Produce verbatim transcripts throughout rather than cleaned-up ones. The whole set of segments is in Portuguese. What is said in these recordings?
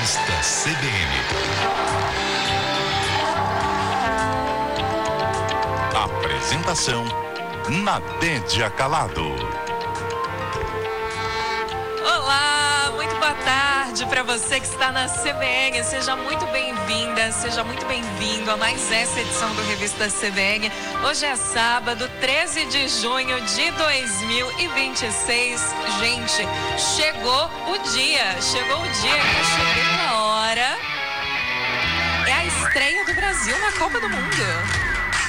Revista C B N. Apresentação: Nadédia Calado. Olá, muito boa tarde para você que está na C B N. Seja muito bem-vinda, seja muito bem-vindo a mais essa edição do Revista C B N. Hoje é sábado, treze de junho de dois mil e vinte e seis. Gente, chegou o dia, chegou o dia que chegou a hora. É a estreia do Brasil na Copa do Mundo.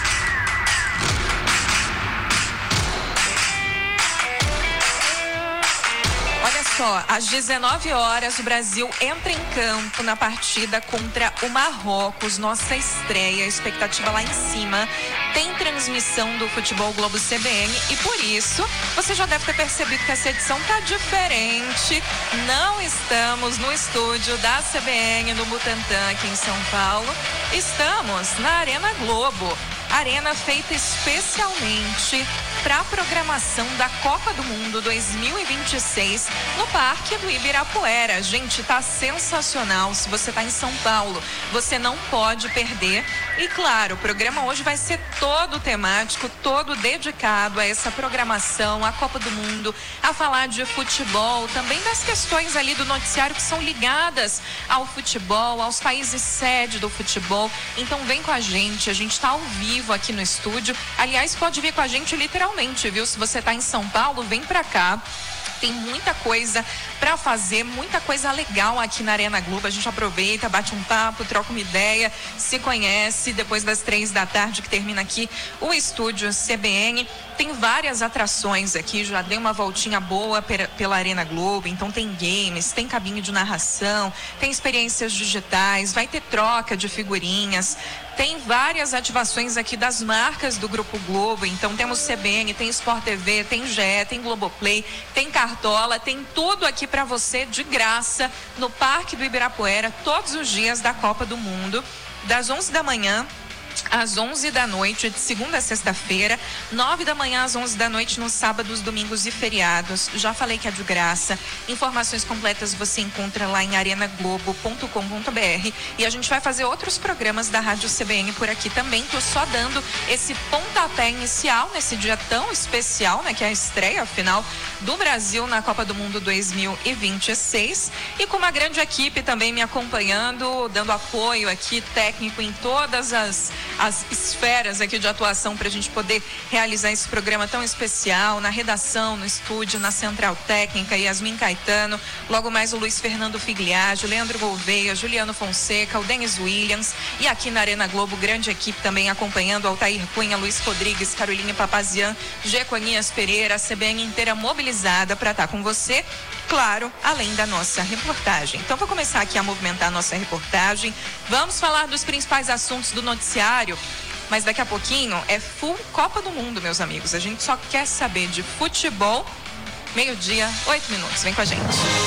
Olha só, às dezenove horas o Brasil entra em campo na partida contra o Marrocos, nossa estreia, expectativa lá em cima. Tem transmissão do Futebol Globo C B N e por isso você já deve ter percebido que essa edição tá diferente. Não estamos no estúdio da C B N no Butantã aqui em São Paulo, estamos na Arena Globo. Arena feita especialmente para a programação da Copa do Mundo dois mil e vinte e seis no Parque do Ibirapuera. Gente, tá sensacional. Se você tá em São Paulo, você não pode perder. E claro, o programa hoje vai ser todo temático, todo dedicado a essa programação, a Copa do Mundo, a falar de futebol, também das questões ali do noticiário que são ligadas ao futebol, aos países sede do futebol. Então vem com a gente, a gente tá ao vivo aqui no estúdio. Aliás, pode vir com a gente literalmente, viu? Se você tá em São Paulo, vem pra cá. Tem muita coisa para fazer, muita coisa legal aqui na Arena Globo. A gente aproveita, bate um papo, troca uma ideia, se conhece. Depois das três da tarde que termina aqui o estúdio C B N. Tem várias atrações aqui, já dei uma voltinha boa pela Arena Globo. Então tem games, tem cabine de narração, tem experiências digitais, vai ter troca de figurinhas. Tem várias ativações aqui das marcas do Grupo Globo. Então temos C B N, tem Sport T V, tem G E, tem Globoplay, tem Cartola, tem tudo aqui para você de graça no Parque do Ibirapuera, todos os dias da Copa do Mundo, das onze da manhã às onze da noite, de segunda a sexta-feira, nove da manhã às onze da noite nos sábados, domingos e feriados. Já falei que é de graça. Informações completas você encontra lá em arena globo ponto com ponto b r e a gente vai fazer outros programas da Rádio C B N por aqui também. Tô só dando esse pontapé inicial nesse dia tão especial, né, que é a estreia final do Brasil na Copa do Mundo dois mil e vinte e seis, e com uma grande equipe também me acompanhando, dando apoio aqui técnico em todas as as esferas aqui de atuação para a gente poder realizar esse programa tão especial, na redação, no estúdio, na central técnica, Yasmin Caetano, logo mais o Luiz Fernando Figliage, o Leandro Gouveia, Juliano Fonseca, o Denis Williams, e aqui na Arena Globo, grande equipe também acompanhando, Altair Cunha, Luiz Rodrigues, Caroline Papazian, Jeconias Pereira, a C B N inteira mobilizada para estar com você, claro, além da nossa reportagem. Então vou começar aqui a movimentar a nossa reportagem, vamos falar dos principais assuntos do noticiário. Mas daqui a pouquinho é full Copa do Mundo, meus amigos. A gente só quer saber de futebol. Meio-dia, oito minutos. Vem com a gente.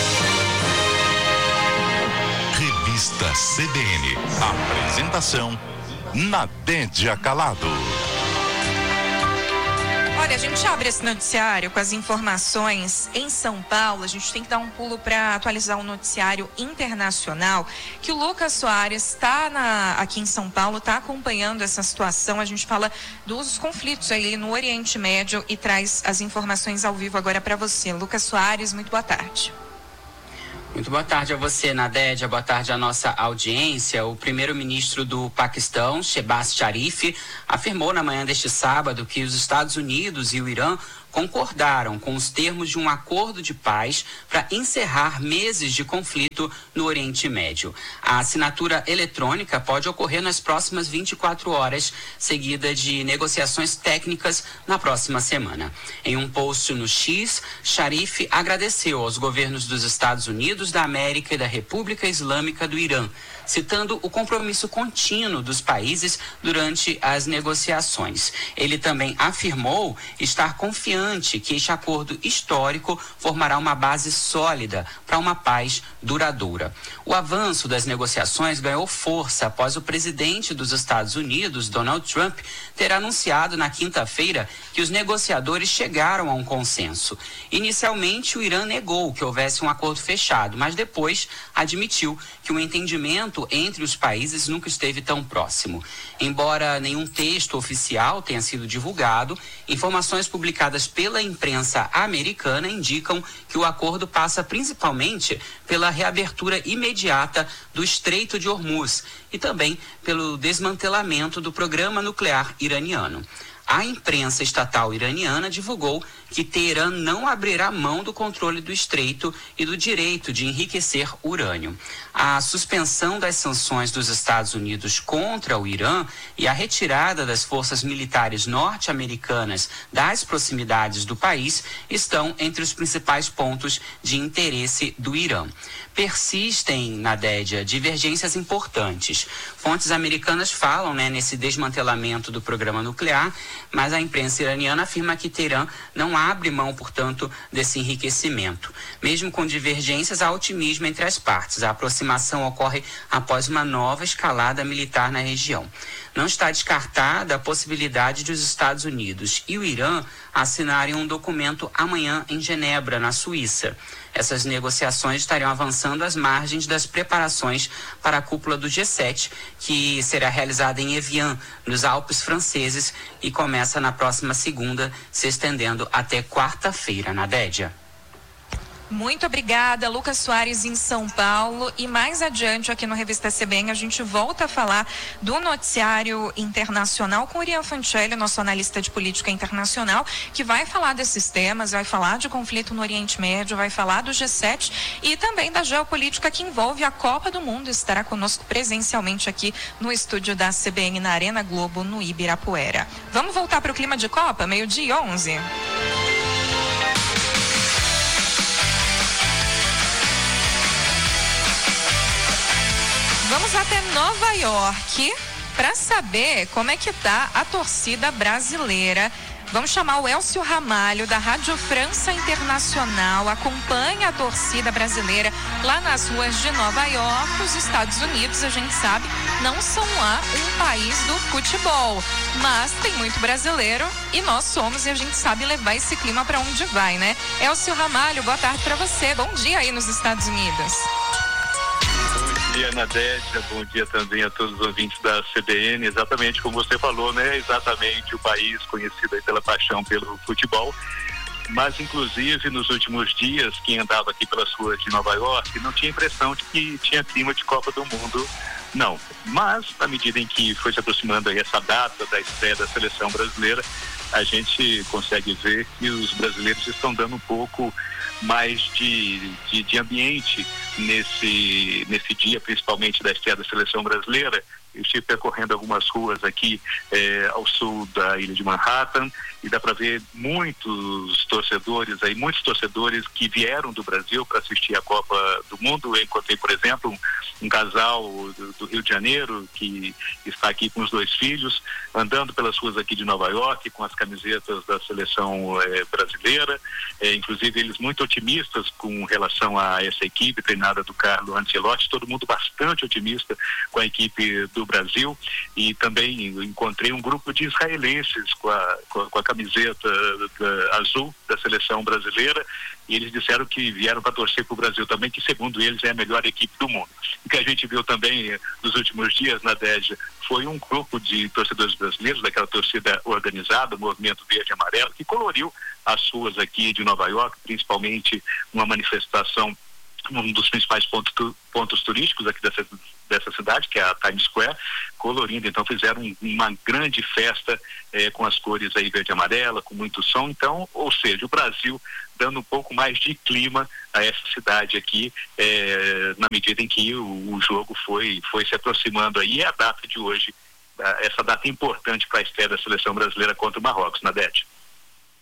Revista C B N. Apresentação: Nadédia Calado. Olha, a gente abre esse noticiário com as informações em São Paulo. A gente tem que dar um pulo para atualizar o noticiário internacional, que o Lucas Soares está aqui em São Paulo, está acompanhando essa situação. A gente fala dos conflitos aí no Oriente Médio e traz as informações ao vivo agora para você. Lucas Soares, muito boa tarde. Muito boa tarde a você, Nadédia. Boa tarde à nossa audiência. O primeiro-ministro do Paquistão, Shehbaz Sharif, afirmou na manhã deste sábado que os Estados Unidos e o Irã concordaram com os termos de um acordo de paz para encerrar meses de conflito no Oriente Médio. A assinatura eletrônica pode ocorrer nas próximas vinte e quatro horas, seguida de negociações técnicas na próxima semana. Em um post no X, Sharif agradeceu aos governos dos Estados Unidos da América e da República Islâmica do Irã, citando o compromisso contínuo dos países durante as negociações. Ele também afirmou estar confiante que este acordo histórico formará uma base sólida para uma paz duradoura. O avanço das negociações ganhou força após o presidente dos Estados Unidos, Donald Trump, ter anunciado na quinta-feira que os negociadores chegaram a um consenso. Inicialmente, o Irã negou que houvesse um acordo fechado, mas depois admitiu que o entendimento entre os países nunca esteve tão próximo. Embora nenhum texto oficial tenha sido divulgado, informações publicadas pela imprensa americana indicam que o acordo passa principalmente pela reabertura imediata do Estreito de Hormuz e também pelo desmantelamento do programa nuclear iraniano. A imprensa estatal iraniana divulgou que Teherã não abrirá mão do controle do estreito e do direito de enriquecer urânio. A suspensão das sanções dos Estados Unidos contra o Irã e a retirada das forças militares norte-americanas das proximidades do país estão entre os principais pontos de interesse do Irã. Persistem, Nadédia, divergências importantes. Fontes americanas falam, né, nesse desmantelamento do programa nuclear, mas a imprensa iraniana afirma que Teherã não abre mão, portanto, desse enriquecimento. Mesmo com divergências, há otimismo entre as partes. A aproximação ocorre após uma nova escalada militar na região. Não está descartada a possibilidade de os Estados Unidos e o Irã assinarem um documento amanhã em Genebra, na Suíça. Essas negociações estariam avançando às margens das preparações para a cúpula do G sete, que será realizada em Evian, nos Alpes franceses, e começa na próxima segunda, se estendendo até quarta-feira, Nadédia. Muito obrigada, Lucas Soares, em São Paulo. E mais adiante, aqui no Revista C B N, a gente volta a falar do noticiário internacional com o Urian Fancelli, nosso analista de política internacional, que vai falar desses temas, vai falar de conflito no Oriente Médio, vai falar do G sete e também da geopolítica que envolve a Copa do Mundo. Estará conosco presencialmente aqui no estúdio da C B N, na Arena Globo, no Ibirapuera. Vamos voltar para o clima de Copa, meio-dia e onze. Vamos até Nova York para saber como é que tá a torcida brasileira. Vamos chamar o Elcio Ramalho, da Rádio França Internacional. Acompanha a torcida brasileira lá nas ruas de Nova York. Os Estados Unidos, a gente sabe, não são lá um país do futebol, mas tem muito brasileiro e nós somos, e a gente sabe levar esse clima para onde vai, né? Elcio Ramalho, boa tarde para você. Bom dia aí nos Estados Unidos. Bom dia, Nadédia, bom dia também a todos os ouvintes da C B N. Exatamente como você falou, né? Exatamente o país conhecido aí pela paixão pelo futebol. Mas, inclusive, nos últimos dias, quem andava aqui pelas ruas de Nova York não tinha impressão de que tinha clima de Copa do Mundo, não. Mas, à medida em que foi se aproximando aí essa data da estreia da seleção brasileira, a gente consegue ver que os brasileiros estão dando um pouco mais de, de, de ambiente nesse, nesse dia, principalmente da estreia da seleção brasileira. Eu estive percorrendo algumas ruas aqui eh, ao sul da ilha de Manhattan e dá para ver muitos torcedores aí, muitos torcedores que vieram do Brasil para assistir a Copa do Mundo. Eu encontrei, por exemplo, um, um casal do, do Rio de Janeiro que está aqui com os dois filhos, andando pelas ruas aqui de Nova York com as camisetas da seleção eh, brasileira, eh, inclusive eles muito otimistas com relação a essa equipe treinada do Carlo Ancelotti, todo mundo bastante otimista com a equipe do Brasil. E também encontrei um grupo de israelenses com a, com a, com a camiseta da, azul da seleção brasileira, e eles disseram que vieram para torcer para o Brasil também, que segundo eles é a melhor equipe do mundo. O que a gente viu também nos últimos dias, Nadégia, foi um grupo de torcedores brasileiros, daquela torcida organizada, o Movimento Verde e Amarelo, que coloriu as ruas aqui de Nova York, principalmente uma manifestação um dos principais pontos, pontos turísticos aqui dessa, dessa cidade, que é a Times Square, colorindo. Então fizeram uma grande festa eh, com as cores aí verde e amarela, com muito som. Então, ou seja, o Brasil dando um pouco mais de clima a essa cidade aqui, eh, na medida em que o, o jogo foi, foi se aproximando aí. E a data de hoje, essa data importante para a estreia da seleção brasileira contra o Marrocos, Nadete.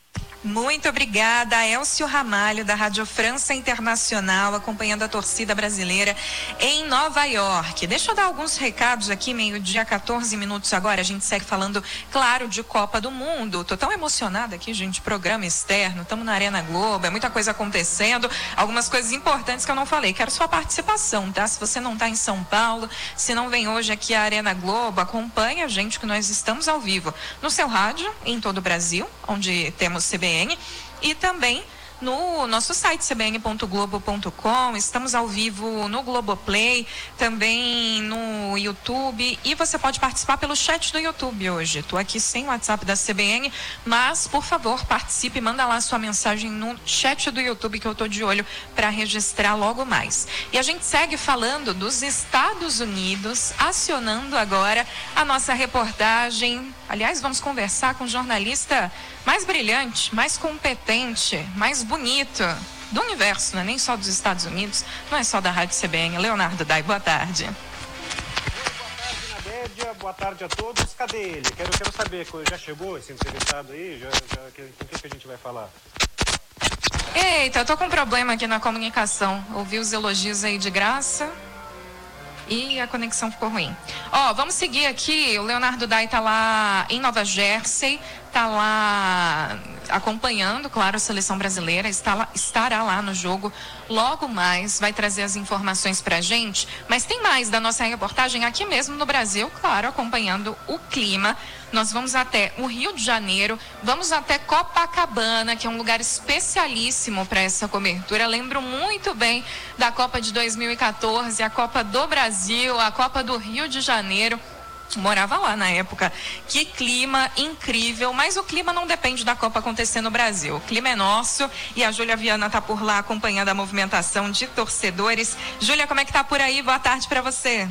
Muito obrigada, Elcio Ramalho, da Rádio França Internacional, acompanhando a torcida brasileira em Nova York. Deixa eu dar alguns recados aqui, meio-dia, quatorze minutos agora. A gente segue falando, claro, de Copa do Mundo. Tô tão emocionada aqui, gente, programa externo, estamos na Arena Globo, é muita coisa acontecendo, algumas coisas importantes que eu não falei. Quero sua participação, tá? Se você não está em São Paulo, se não vem hoje aqui à Arena Globo, acompanha a gente que nós estamos ao vivo no seu rádio, em todo o Brasil, onde temos C B N, e também no nosso site c b n ponto globo ponto com. Estamos ao vivo no Globoplay, também no YouTube, e você pode participar pelo chat do YouTube hoje. Estou aqui sem o WhatsApp da C B N, mas por favor participe, manda lá sua mensagem no chat do YouTube que eu estou de olho para registrar logo mais. E a gente segue falando dos Estados Unidos, acionando agora a nossa reportagem. Aliás, vamos conversar com o jornalista mais brilhante, mais competente, mais bonito do universo, não é nem só dos Estados Unidos, não é só da Rádio C B N. Leonardo Dai, boa tarde. Boa tarde, Nadédia, boa tarde a todos. Cadê ele? Quero, quero saber, já chegou esse entrevistado aí? Já, já, com o que, que a gente vai falar? Eita, eu tô com um problema aqui na comunicação. Ouvi os elogios aí de graça e a conexão ficou ruim. Ó, vamos seguir aqui. O Leonardo Dai tá lá em Nova Jersey, tá lá acompanhando, claro, a seleção brasileira, está lá, estará lá no jogo logo mais, vai trazer as informações pra gente, mas tem mais da nossa reportagem aqui mesmo no Brasil, claro, acompanhando o clima. Nós vamos até o Rio de Janeiro, vamos até Copacabana, que é um lugar especialíssimo para essa cobertura. Lembro muito bem da Copa de dois mil e quatorze, a Copa do Brasil, a Copa do Rio de Janeiro. Morava lá na época. Que clima incrível, mas o clima não depende da Copa acontecer no Brasil. O clima é nosso e a Júlia Viana tá por lá acompanhando a movimentação de torcedores. Júlia, como é que tá por aí? Boa tarde para você.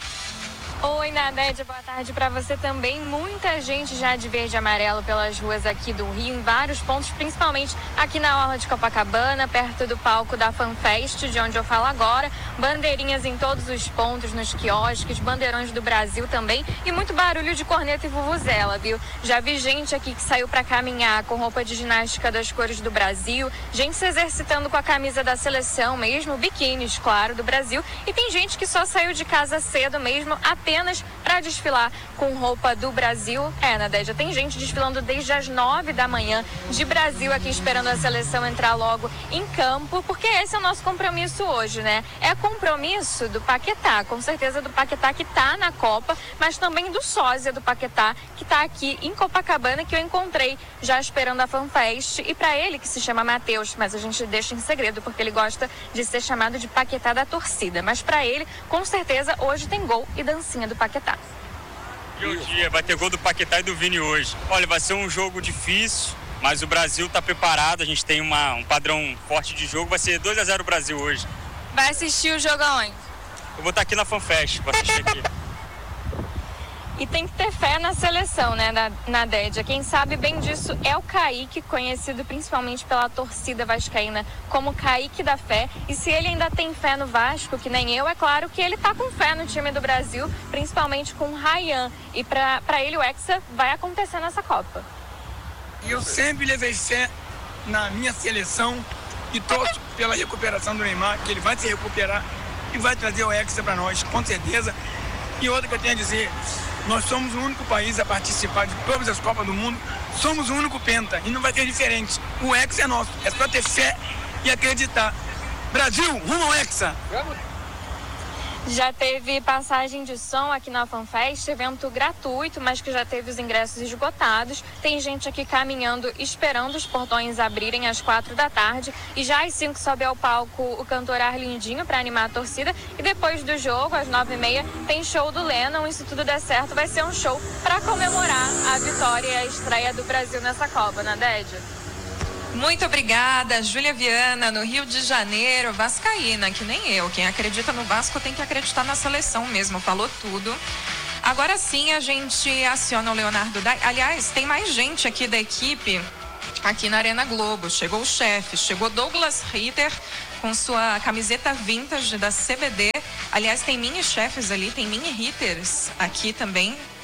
Oi, Nadédia, boa tarde para você também. Muita gente já de verde e amarelo pelas ruas aqui do Rio, em vários pontos, principalmente aqui na orla de Copacabana, perto do palco da FanFest, de onde eu falo agora. Bandeirinhas em todos os pontos, nos quiosques, bandeirões do Brasil também, e muito barulho de corneta e vuvuzela, viu? Já vi gente aqui que saiu para caminhar com roupa de ginástica das cores do Brasil, gente se exercitando com a camisa da seleção mesmo, biquínis, claro, do Brasil, e tem gente que só saiu de casa cedo mesmo, apenas apenas para desfilar com roupa do Brasil. É, Nadédia, tem gente desfilando desde as nove da manhã de Brasil aqui, esperando a seleção entrar logo em campo, porque esse é o nosso compromisso hoje, né? É compromisso do Paquetá, com certeza do Paquetá que tá na Copa, mas também do sósia do Paquetá que tá aqui em Copacabana, que eu encontrei já esperando a FanFest, e para ele, que se chama Matheus, mas a gente deixa em segredo porque ele gosta de ser chamado de Paquetá da torcida, mas para ele, com certeza, hoje tem gol e dancinha do Paquetá. Dia, vai ter gol do Paquetá e do Vini hoje. Olha, vai ser um jogo difícil, mas o Brasil está preparado, a gente tem uma, um padrão forte de jogo, vai ser dois a zero Brasil hoje. Vai assistir o jogo aonde? Eu vou estar aqui na FanFest, vou assistir aqui. E tem que ter fé na seleção, né, Nadédia? Quem sabe bem disso é o Kaique, conhecido principalmente pela torcida vascaína como Kaique da Fé. E se ele ainda tem fé no Vasco, que nem eu, é claro que ele tá com fé no time do Brasil, principalmente com o Ryan. E pra, pra ele o Hexa vai acontecer nessa Copa. Eu sempre levei fé na minha seleção e torço pela recuperação do Neymar, que ele vai se recuperar e vai trazer o Hexa pra nós, com certeza. E outra que eu tenho a dizer, nós somos o único país a participar de todas as Copas do Mundo, somos o único penta e não vai ter diferente. O Hexa é nosso, é só ter fé e acreditar. Brasil, rumo ao Hexa! Já teve passagem de som aqui na FanFest, evento gratuito, mas que já teve os ingressos esgotados. Tem gente aqui caminhando, esperando os portões abrirem às quatro da tarde. E já às cinco sobe ao palco o cantor Arlindinho para animar a torcida. E depois do jogo, às nove e meia, tem show do Lennon. E se tudo der certo, vai ser um show para comemorar a vitória e a estreia do Brasil nessa Copa, Nadédia. Muito obrigada, Júlia Viana, no Rio de Janeiro, vascaína, que nem eu. Quem acredita no Vasco tem que acreditar na seleção mesmo, falou tudo. Agora sim a gente aciona o Leonardo Dai. Aliás, tem mais gente aqui da equipe, aqui na Arena Globo. Chegou o chefe, chegou Douglas Ritter com sua camiseta vintage da C B D. Aliás, tem mini chefes ali, tem mini hitters aqui também.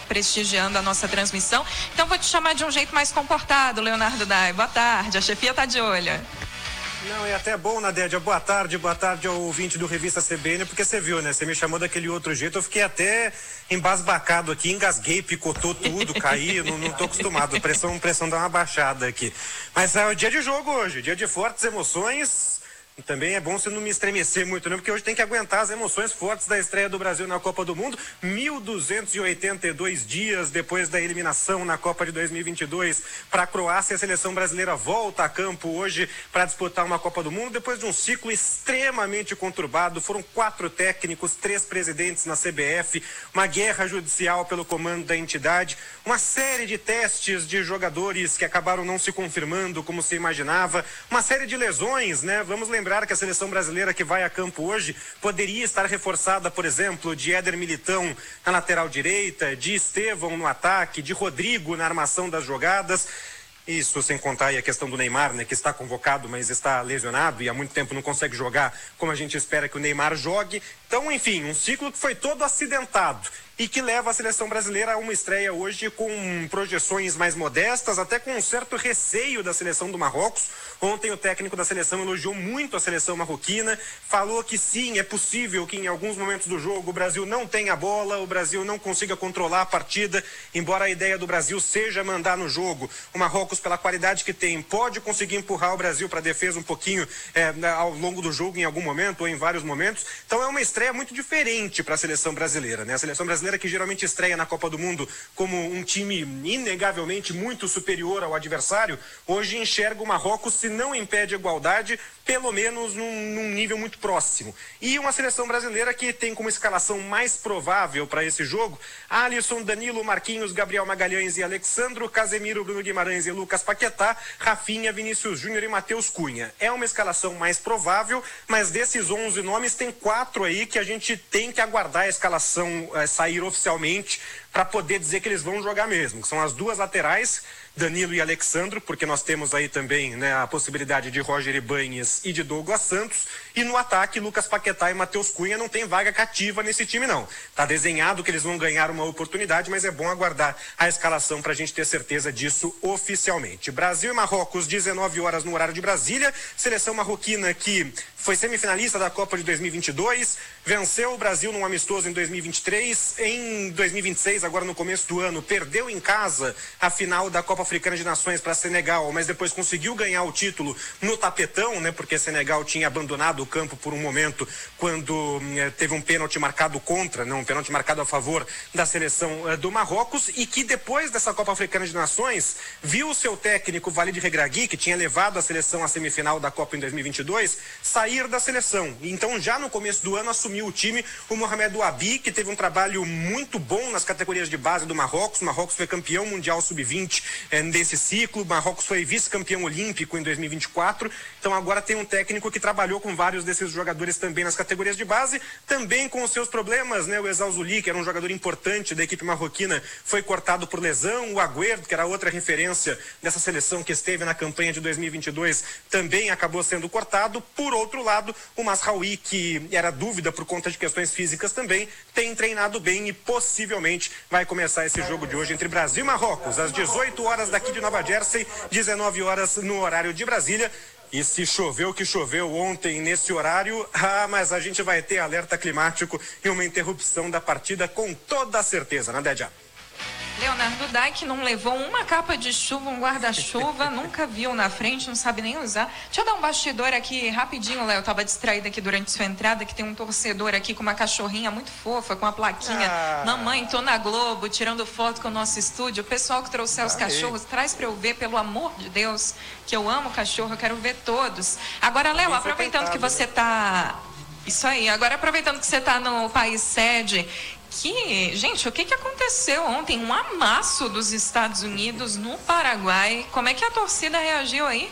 prestigiando a nossa transmissão. Então vou te chamar de um jeito mais comportado, Leonardo Dai. Boa tarde, a chefia tá de olho. Não, é até bom, Nadédia. Boa tarde, boa tarde ao ouvinte do Revista C B N, porque você viu, né? Você me chamou daquele outro jeito, eu fiquei até embasbacado aqui, engasguei, picotou tudo, caí, não, não tô acostumado. Pressão, pressão dá uma baixada aqui. Mas é o dia de jogo hoje, dia de fortes emoções. E também é bom você não me estremecer muito, né? Porque hoje tem que aguentar as emoções fortes da estreia do Brasil na Copa do Mundo. mil duzentos e oitenta e dois dias depois da eliminação na Copa de dois mil e vinte e dois para a Croácia, a seleção brasileira volta a campo hoje para disputar uma Copa do Mundo depois de um ciclo extremamente conturbado. Foram quatro técnicos, três presidentes na C B F, uma guerra judicial pelo comando da entidade, uma série de testes de jogadores que acabaram não se confirmando como se imaginava, uma série de lesões, né? Vamos lembrar que a seleção brasileira que vai a campo hoje poderia estar reforçada, por exemplo, de Éder Militão na lateral direita, de Estevão no ataque, de Rodrigo na armação das jogadas. Isso sem contar aí a questão do Neymar, né, que está convocado, mas está lesionado e há muito tempo não consegue jogar como a gente espera que o Neymar jogue. Então, enfim, um ciclo que foi todo acidentado e que leva a seleção brasileira a uma estreia hoje com projeções mais modestas, até com um certo receio da seleção do Marrocos. Ontem o técnico da seleção elogiou muito a seleção marroquina, falou que sim, é possível que em alguns momentos do jogo o Brasil não tenha a bola, o Brasil não consiga controlar a partida, embora a ideia do Brasil seja mandar no jogo. O Marrocos, pela qualidade que tem, pode conseguir empurrar o Brasil para a defesa um pouquinho é, ao longo do jogo em algum momento ou em vários momentos. Então é uma estreia muito diferente para a seleção brasileira, né? A seleção brasileira que geralmente estreia na Copa do Mundo como um time inegavelmente muito superior ao adversário, hoje enxerga o Marrocos, se não impede a igualdade, pelo menos num, num nível muito próximo. E uma seleção brasileira que tem como escalação mais provável para esse jogo Alisson, Danilo, Marquinhos, Gabriel Magalhães e Alexandro, Casemiro, Bruno Guimarães e Lucas Paquetá, Rafinha, Vinícius Júnior e Matheus Cunha. É uma escalação mais provável, mas desses onze nomes tem quatro aí que a gente tem que aguardar a escalação é, sair oficialmente para poder dizer que eles vão jogar mesmo. São as duas laterais, Danilo e Alexandro, porque nós temos aí também, né, a possibilidade de Roger Ibanhes e de Douglas Santos, e no ataque Lucas Paquetá e Matheus Cunha. Não tem vaga cativa nesse time não, tá desenhado que eles vão ganhar uma oportunidade, mas é bom aguardar a escalação para a gente ter certeza disso oficialmente. Brasil e Marrocos, dezenove horas no horário de Brasília, seleção marroquina que foi semifinalista da Copa de dois mil e vinte e dois, venceu o Brasil num amistoso em dois mil e vinte e três, em dois mil e vinte e seis, agora no começo do ano, perdeu em casa a final da Copa Africana de Nações para Senegal, mas depois conseguiu ganhar o título no tapetão, né? Porque Senegal tinha abandonado o campo por um momento quando eh, teve um pênalti marcado contra, não, um pênalti marcado a favor da seleção eh, do Marrocos, e que depois dessa Copa Africana de Nações viu o seu técnico Walid Regragui, que tinha levado a seleção à semifinal da Copa em dois mil e vinte e dois, sair da seleção. Então já no começo do ano assumiu o time o Mohamed Ouabi, que teve um trabalho muito bom nas categorias de base do Marrocos. O Marrocos foi campeão mundial sub vinte eh, desse ciclo, o Marrocos foi vice-campeão olímpico em dois mil e vinte e quatro, então agora tem um técnico que trabalhou com vários desses jogadores também nas categorias de base, também com os seus problemas, né? O Ezal Zuli, que era um jogador importante da equipe marroquina, foi cortado por lesão, o Agüero, que era outra referência dessa seleção que esteve na campanha de dois mil e vinte e dois, também acabou sendo cortado. Por outro lado, o Mazraoui, que era dúvida por conta de questões físicas também, tem treinado bem e possivelmente vai começar esse jogo de hoje entre Brasil e Marrocos, às dezoito horas daqui de Nova Jersey, dezenove horas no horário de Brasília. E se choveu que choveu ontem nesse horário, ah, mas a gente vai ter alerta climático e uma interrupção da partida com toda a certeza, né, Dédia? Leonardo Dai, que não levou uma capa de chuva, um guarda-chuva, nunca viu na frente, não sabe nem usar. Deixa eu dar um bastidor aqui rapidinho, Léo. Eu tava distraída aqui durante sua entrada, que tem um torcedor aqui com uma cachorrinha muito fofa, com a plaquinha. Ah. Mamãe, tô na Globo, tirando foto com o nosso estúdio. O pessoal que trouxer os cachorros, traz pra eu ver, pelo amor de Deus, que eu amo cachorro, eu quero ver todos. Agora, Léo, aproveitando que você tá... Isso aí, agora aproveitando que você tá no país sede... Que, gente, o que, que aconteceu ontem? Um amasso dos Estados Unidos no Paraguai. Como é que a torcida reagiu aí?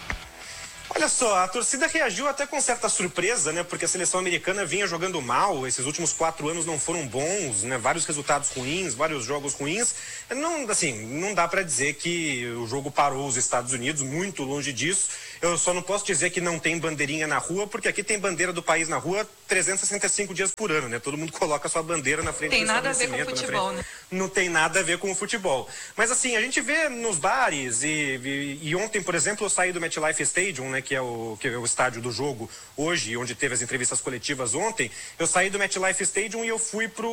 Olha só, a torcida reagiu até com certa surpresa, né? Porque a seleção americana vinha jogando mal, esses últimos quatro anos não foram bons, né? Vários resultados ruins, vários jogos ruins. Não, assim, não dá para dizer que o jogo parou os Estados Unidos, muito longe disso. Eu só não posso dizer que não tem bandeirinha na rua, porque aqui tem bandeira do país na rua trezentos e sessenta e cinco dias por ano, né? Todo mundo coloca a sua bandeira na frente do estabelecimento. Tem nada a ver com o futebol, né? Não tem nada a ver com o futebol. Mas assim, a gente vê nos bares e, e, e ontem, por exemplo, eu saí do MetLife Stadium, né? Que é, o, que é o estádio do jogo hoje, onde teve as entrevistas coletivas ontem. Eu saí do MetLife Stadium e eu fui para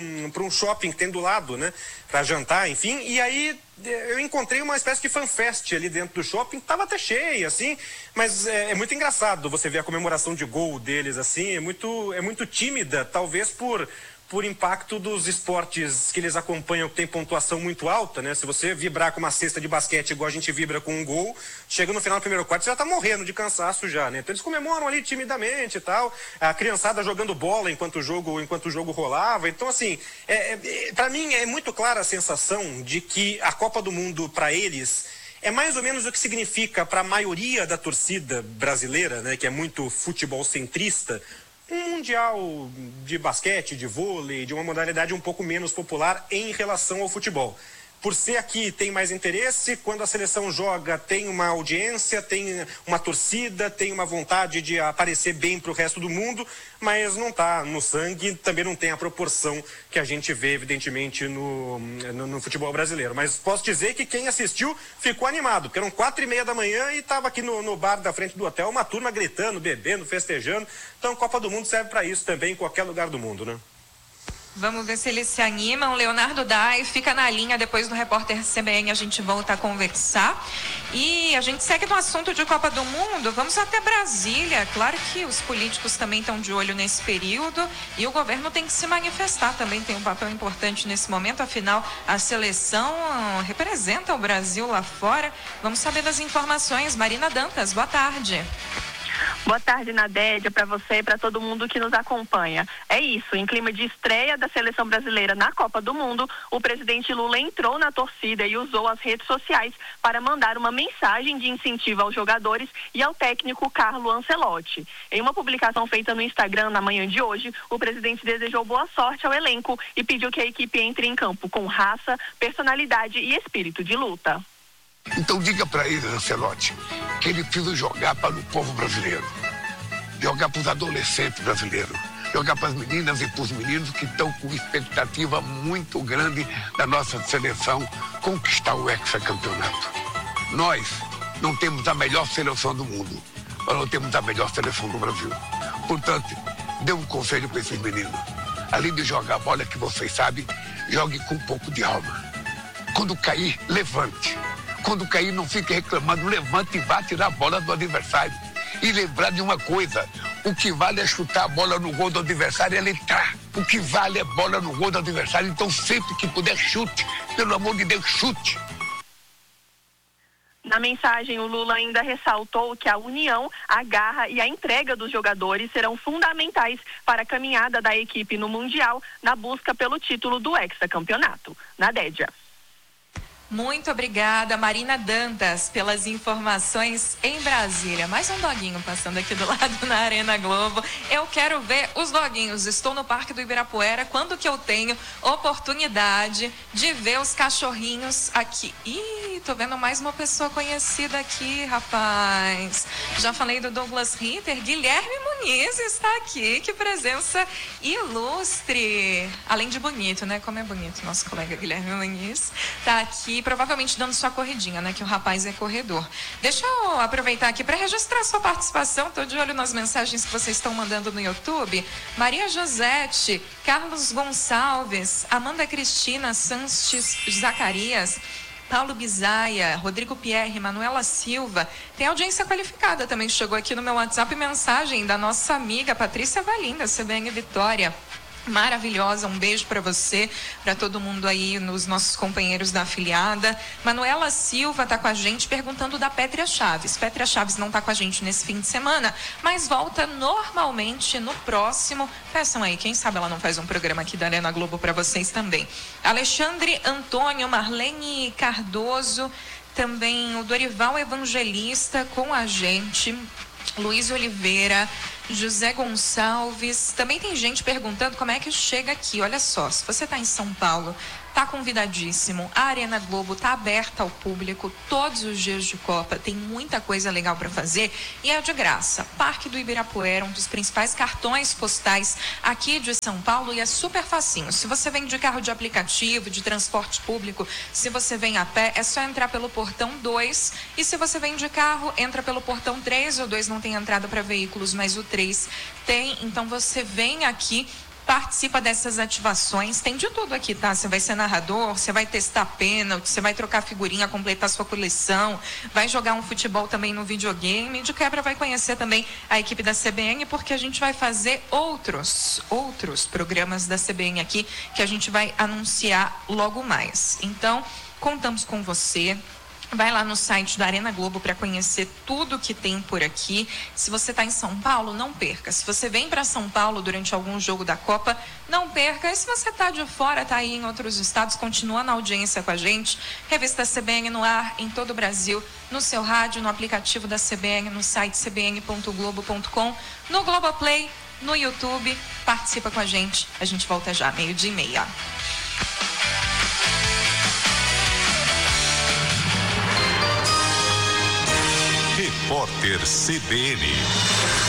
um shopping que tem do lado, né? Para jantar, enfim. E aí eu encontrei uma espécie de fanfest ali dentro do shopping, tava até cheio, assim, mas é, é muito engraçado você ver a comemoração de gol deles, assim, é muito, é muito tímida, talvez por, por impacto dos esportes que eles acompanham, que tem pontuação muito alta, né? Se você vibrar com uma cesta de basquete igual a gente vibra com um gol, chega no final do primeiro quarto, você já tá morrendo de cansaço já, né? Então eles comemoram ali timidamente e tal, a criançada jogando bola enquanto o jogo, enquanto o jogo rolava. Então, assim, é, é, para mim é muito clara a sensação de que a Copa do Mundo, para eles, é mais ou menos o que significa para a maioria da torcida brasileira, né? Que é muito futebol centrista, um mundial de basquete, de vôlei, de uma modalidade um pouco menos popular em relação ao futebol. Por ser aqui, tem mais interesse, quando a seleção joga, tem uma audiência, tem uma torcida, tem uma vontade de aparecer bem para o resto do mundo, mas não está no sangue, também não tem a proporção que a gente vê, evidentemente, no, no, no futebol brasileiro. Mas posso dizer que quem assistiu ficou animado, porque eram quatro e meia da manhã e estava aqui no, no bar da frente do hotel, uma turma gritando, bebendo, festejando. Então, Copa do Mundo serve para isso também, em qualquer lugar do mundo, né? Vamos ver se eles se animam. Leonardo Dai fica na linha, depois do repórter C B N a gente volta a conversar. E a gente segue no assunto de Copa do Mundo, vamos até Brasília. Claro que os políticos também estão de olho nesse período e o governo tem que se manifestar, também tem um papel importante nesse momento, afinal a seleção representa o Brasil lá fora. Vamos saber das informações. Marina Dantas, boa tarde. Boa tarde, Nadédia, para você e para todo mundo que nos acompanha. É isso, em clima de estreia da seleção brasileira na Copa do Mundo, o presidente Lula entrou na torcida e usou as redes sociais para mandar uma mensagem de incentivo aos jogadores e ao técnico Carlo Ancelotti. Em uma publicação feita no Instagram na manhã de hoje, o presidente desejou boa sorte ao elenco e pediu que a equipe entre em campo com raça, personalidade e espírito de luta. Então diga para ele, Ancelotti, que ele precisa jogar para o povo brasileiro, jogar para os adolescentes brasileiros, jogar para as meninas e para os meninos que estão com expectativa muito grande da nossa seleção conquistar o hexacampeonato. Nós não temos a melhor seleção do mundo, mas não temos a melhor seleção do Brasil. Portanto, dê um conselho para esses meninos. Além de jogar a bola que vocês sabem, jogue com um pouco de alma. Quando cair, levante. Quando cair, não fique reclamando, levante e vá tirar a bola do adversário. E lembrar de uma coisa, o que vale é chutar a bola no gol do adversário e ele entrar. O que vale é bola no gol do adversário, então sempre que puder, chute. Pelo amor de Deus, chute. Na mensagem, o Lula ainda ressaltou que a união, a garra e a entrega dos jogadores serão fundamentais para a caminhada da equipe no Mundial na busca pelo título do hexacampeonato. Nadédia. Muito obrigada, Marina Dantas, pelas informações em Brasília. Mais um doguinho passando aqui do lado na Arena Globo. Eu quero ver os doguinhos. Estou no Parque do Ibirapuera. Quando que eu tenho oportunidade de ver os cachorrinhos aqui? Ih, tô vendo mais uma pessoa conhecida aqui, rapaz. Já falei do Douglas Ritter. Guilherme Muniz está aqui. Que presença ilustre. Além de bonito, né? Como é bonito nosso colega Guilherme Muniz. Tá aqui. Provavelmente dando sua corridinha, né? Que o rapaz é corredor. Deixa eu aproveitar aqui para registrar sua participação. Estou de olho nas mensagens que vocês estão mandando no YouTube. Maria Josete, Carlos Gonçalves, Amanda Cristina Sanches Zacarias, Paulo Bizaia, Rodrigo Pierre, Manuela Silva. Tem audiência qualificada também. Chegou aqui no meu WhatsApp mensagem da nossa amiga Patrícia Valinda, C B N Vitória. Maravilhosa, um beijo para você, para todo mundo aí, nos nossos companheiros da afiliada. Manuela Silva está com a gente perguntando da Pétria Chaves. Pétria Chaves não está com a gente nesse fim de semana, mas volta normalmente no próximo. Peçam aí, quem sabe ela não faz um programa aqui da Arena Globo para vocês também. Alexandre Antônio, Marlene Cardoso, também o Dorival Evangelista com a gente, Luiz Oliveira, José Gonçalves. Também tem gente perguntando como é que chega aqui. Olha só, se você está em São Paulo, tá convidadíssimo. A Arena Globo tá aberta ao público todos os dias de Copa. Tem muita coisa legal para fazer e é de graça. Parque do Ibirapuera, um dos principais cartões postais aqui de São Paulo, e é super facinho. Se você vem de carro de aplicativo, de transporte público, se você vem a pé, é só entrar pelo portão dois, e se você vem de carro, entra pelo portão três. O dois não tem entrada para veículos, mas o três tem. Então você vem aqui, participa dessas ativações, tem de tudo aqui, tá? Você vai ser narrador, você vai testar pênalti, você vai trocar figurinha, completar sua coleção, vai jogar um futebol também no videogame, de quebra vai conhecer também a equipe da C B N, porque a gente vai fazer outros, outros programas da C B N aqui, que a gente vai anunciar logo mais. Então, contamos com você. Vai lá no site da Arena Globo para conhecer tudo que tem por aqui. Se você está em São Paulo, não perca. Se você vem para São Paulo durante algum jogo da Copa, não perca. E se você está de fora, está aí em outros estados, continua na audiência com a gente. Revista C B N no ar em todo o Brasil, no seu rádio, no aplicativo da C B N, no site c b n ponto globo ponto com, no Globoplay, no YouTube. Participa com a gente. A gente volta já, meio-dia e meia. Repórter C B N.